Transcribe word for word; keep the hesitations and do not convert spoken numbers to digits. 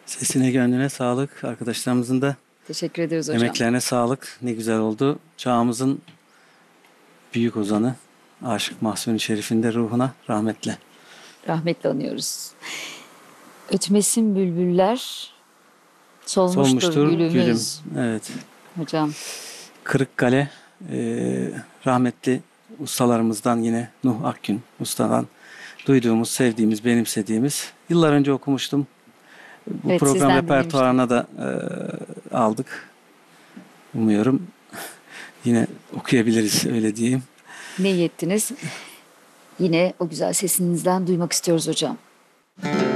Sesine gönlüne sağlık. Arkadaşlarımızın da Teşekkür ediyoruz hocam. emeklerine sağlık. Ne güzel oldu. Çağımızın büyük ozanı Aşık Mahzuni Şerif'in de ruhuna rahmetle. Rahmetle anıyoruz. Ötmesin bülbüller, solmuştur, Solmuştur gülümüz. gülüm. Evet. Hocam. Kırıkkale e, rahmetli ustalarımızdan yine Nuh Akgün ustadan duyduğumuz, sevdiğimiz, benimsediğimiz. Yıllar önce okumuştum. Bu Evet, program sizden repertuarına da e, aldık. Umuyorum yine okuyabiliriz, öyle diyeyim. Ne iyi ettiniz. Yine o güzel sesinizden duymak istiyoruz hocam.